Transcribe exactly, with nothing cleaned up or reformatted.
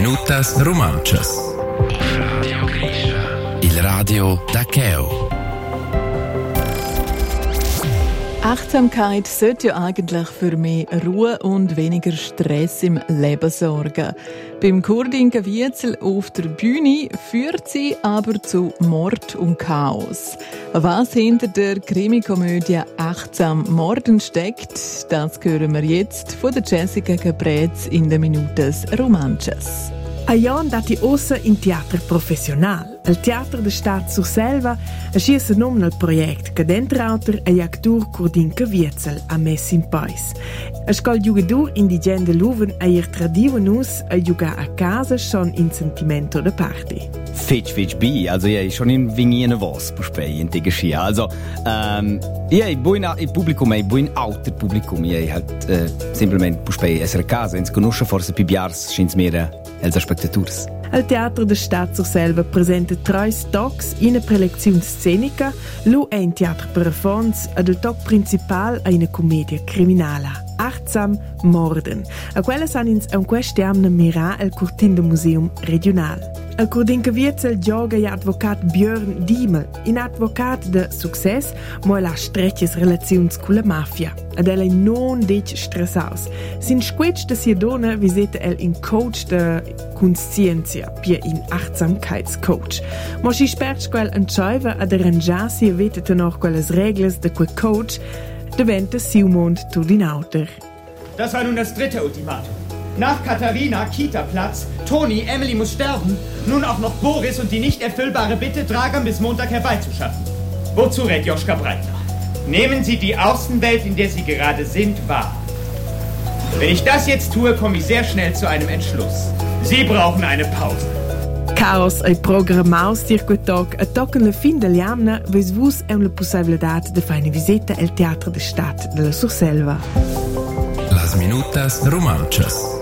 minutas romanchas. Radio Grisha. Il radio da Cheo. Achtsamkeit sollte ja eigentlich für mehr Ruhe und weniger Stress im Leben sorgen. Beim Kurdinka Wietzel auf der Bühne führt sie aber zu Mord und Chaos. Was hinter der Krimikomödie «Achtsam Morden» steckt, das hören wir jetzt von der Jessica Caprez in den Minutes Romanches. A Jan dati ossa in teatro professional. Il Teatro de Stat Surselva è il nome del progetto che dentro autor è l'actor Kurdinka Wietzel a mess in pais. A scol jugador indigene luven a ir tradiven us a jugar a casa schon in sentimento de party. Fitch, fitch, bi. Also, ja, schon in Vingine was, puspei, in te geschia. Also, ähm, ja, ich bin im Publikum, ich bin alter Publikum. Ja, halt, äh, simplement, puspei, essere casa, ins conosce forse più biars, schins mehr als spectators. Il Teatro de Stat Surselva presenta tre stocks in una prelezione scenica, lo è un teatro per fons ed il toc principal è una commedia criminale. Achtsam Morden. A quella san ins un questiamna mira il Curtin del Museum Regional. Il Kurdinka Wietzel gioga gli advocat Björn Diemel, un advocat de success, ma la stretches relazions con la mafia. Ed ella non dic stressaus. Sin squetsch de sia dona visita el in coach de conscienzia, pia in achtsamkeitscoach. Ma si sperch quel entscheiva ad arrangiarsi e vetete noch quelles regles de quel coach, deventa Siumond Turdinauter. Das war nun das dritte Ultimatum. Nach Katharina, Kita-Platz, Toni, Emily muss sterben, nun auch noch Boris und die nicht erfüllbare Bitte, Dragan bis Montag herbeizuschaffen. Wozu rät Joschka Breitner? Nehmen Sie die Außenwelt, in der Sie gerade sind, wahr. Wenn ich das jetzt tue, komme ich sehr schnell zu einem Entschluss. Sie brauchen eine Pause. Chaos è programmaus circuitog a tocken la fin de liamna, ves vus è una possibilitat de fare una visita al Teatro de Stat de la Surselva. Las minutas romanchas.